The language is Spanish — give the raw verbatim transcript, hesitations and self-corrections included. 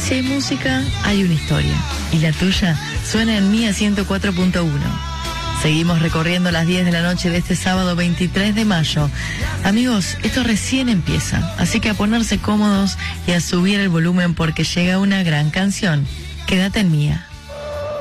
Si hay música, hay una historia. Y la tuya suena en Mía ciento cuatro punto uno. Seguimos recorriendo las diez de la noche de este sábado veintitrés de mayo. Amigos, esto recién empieza, así que a ponerse cómodos y a subir el volumen porque llega una gran canción. Quédate en Mía.